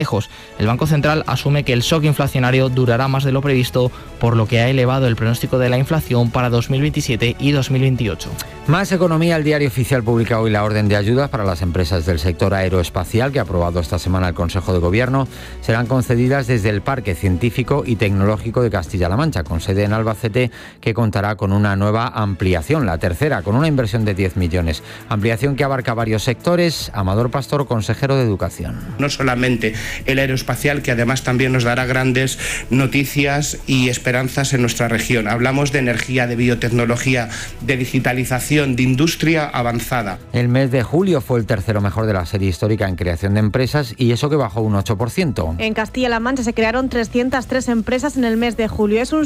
El Banco Central asume que el shock inflacionario durará más de lo previsto, por lo que ha elevado el pronóstico de la inflación para 2027 y 2028. Más economía. El Diario Oficial publica hoy la orden de ayudas para las empresas del sector aeroespacial que ha aprobado esta semana el Consejo de Gobierno. Serán concedidas desde el Parque Científico y Tecnológico de Castilla-La Mancha, con sede en Albacete, que contará con una nueva ampliación, la tercera, con una inversión de 10 millones. Ampliación que abarca varios sectores. Amador Pastor, consejero de Educación. No solamente el aeroespacial, que además también nos dará grandes noticias y esperanzas en nuestra región. Hablamos de energía, de biotecnología, de digitalización, de industria avanzada. El mes de julio fue el tercero mejor de la serie histórica en creación de empresas, y eso que bajó un 8%. En Castilla-La Mancha se crearon 303 empresas en el mes de julio. Es un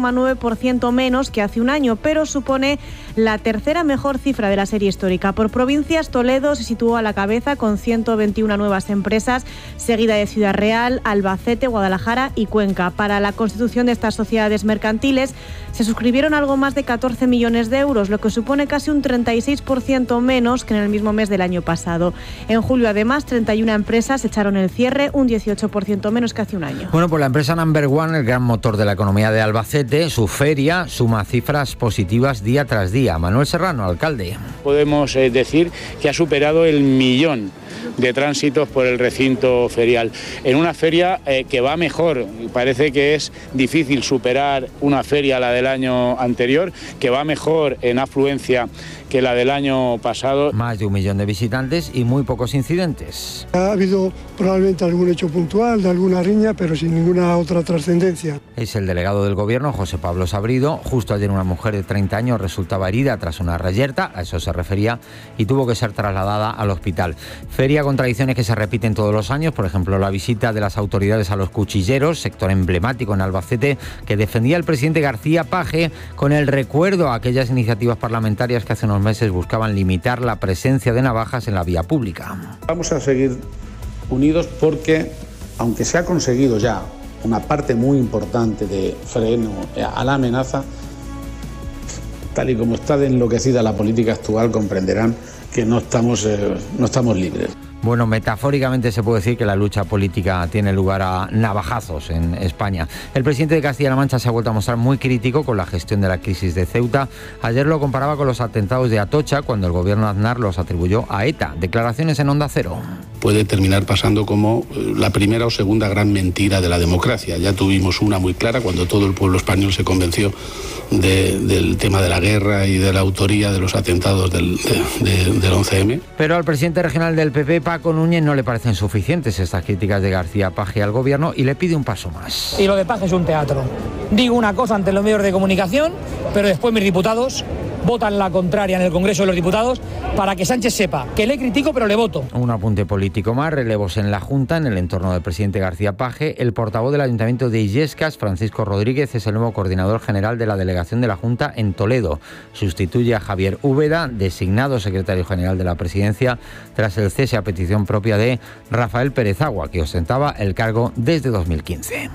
7,9% menos que hace un año, pero supone la tercera mejor cifra de la serie histórica. Por provincias, Toledo se situó a la cabeza con 121 nuevas empresas, seguida de Ciudad Real, Albacete, Guadalajara y Cuenca. Para la constitución de estas sociedades mercantiles se suscribieron algo más de 14 millones de euros, lo que supone casi un 36% menos que en el mismo mes del año pasado. En julio, además, 31 empresas echaron el cierre, un 18% menos que hace un año. Bueno, pues la empresa Number One, el gran motor de la economía de Albacete, su feria suma cifras positivas día tras día. Manuel Serrano, alcalde. Podemos decir que ha superado el 1.000.000 de tránsitos por el recinto ferial. En una feria que va mejor, parece que es difícil superar una feria, la del año anterior, que va mejor en afluencia que la del año pasado. Más de 1 millón de visitantes y muy pocos incidentes. Ha habido probablemente algún hecho puntual, de alguna riña, pero sin ninguna otra trascendencia. Es el delegado del Gobierno, José Pablo Sabrido. Justo ayer una mujer de 30 años resultaba herida tras una reyerta, a eso se refería, y tuvo que ser trasladada al hospital. Feria con tradiciones que se repiten todos los años, por ejemplo, la visita de las autoridades a los cuchilleros, sector emblemático en Albacete, que defendía el presidente García Page, con el recuerdo a aquellas iniciativas parlamentarias que hace unos meses buscaban limitar la presencia de navajas en la vía pública. Vamos a seguir unidos porque, aunque se ha conseguido ya una parte muy importante de freno a la amenaza, tal y como está de enloquecida la política actual, comprenderán que no estamos libres. Bueno, metafóricamente se puede decir que la lucha política tiene lugar a navajazos en España. El presidente de Castilla-La Mancha se ha vuelto a mostrar muy crítico con la gestión de la crisis de Ceuta. Ayer lo comparaba con los atentados de Atocha, cuando el gobierno de Aznar los atribuyó a ETA. Declaraciones en Onda Cero. Puede terminar pasando como la primera o segunda gran mentira de la democracia. Ya tuvimos una muy clara cuando todo el pueblo español se convenció del tema de la guerra y de la autoría de los atentados del 11M. Pero al presidente regional del PP, Paco Núñez, no le parecen suficientes estas críticas de García Page al gobierno y le pide un paso más. Y lo de Page es un teatro. Digo una cosa ante los medios de comunicación, pero después mis diputados votan la contraria en el Congreso de los Diputados para que Sánchez sepa que le critico pero le voto. Un apunte político más, relevos en la Junta en el entorno del presidente García Page. El portavoz del Ayuntamiento de Illescas, Francisco Rodríguez, es el nuevo coordinador general de la delegación de la Junta en Toledo. Sustituye a Javier Úbeda, designado secretario general de la Presidencia, tras el cese a petición propia de Rafael Pérez Agua, que ostentaba el cargo desde 2015.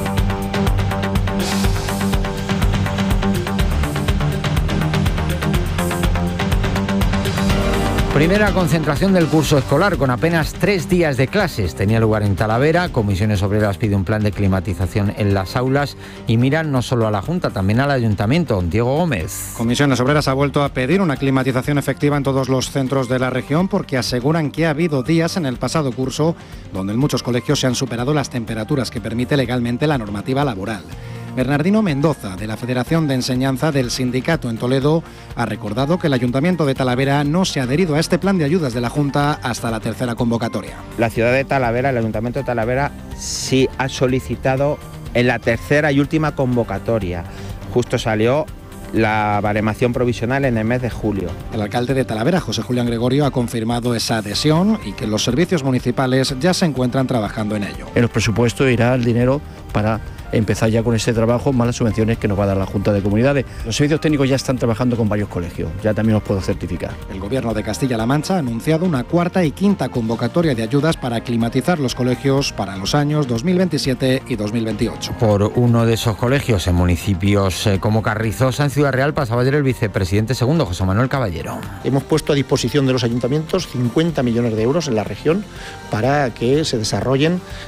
Primera concentración del curso escolar con apenas 3 días de clases. Tenía lugar en Talavera. Comisiones Obreras pide un plan de climatización en las aulas y miran no solo a la Junta, también al Ayuntamiento. Diego Gómez. Comisiones Obreras ha vuelto a pedir una climatización efectiva en todos los centros de la región porque aseguran que ha habido días en el pasado curso donde en muchos colegios se han superado las temperaturas que permite legalmente la normativa laboral. Bernardino Mendoza, de la Federación de Enseñanza del Sindicato en Toledo, ha recordado que el Ayuntamiento de Talavera no se ha adherido a este plan de ayudas de la Junta hasta la tercera convocatoria. La ciudad de Talavera, el Ayuntamiento de Talavera, sí ha solicitado en la tercera y última convocatoria. Justo salió la baremación provisional en el mes de julio. El alcalde de Talavera, José Julián Gregorio, ha confirmado esa adhesión y que los servicios municipales ya se encuentran trabajando en ello. En los presupuestos irá el dinero para empezar ya con ese trabajo, más las subvenciones que nos va a dar la Junta de Comunidades. Los servicios técnicos ya están trabajando con varios colegios, ya también los puedo certificar. El Gobierno de Castilla-La Mancha ha anunciado una cuarta y quinta convocatoria de ayudas para climatizar los colegios para los años 2027 y 2028. Por uno de esos colegios en municipios como Carrizosa, en Ciudad Real, pasaba ayer el vicepresidente segundo, José Manuel Caballero. Hemos puesto a disposición de los ayuntamientos 50 millones de euros en la región para que se desarrollen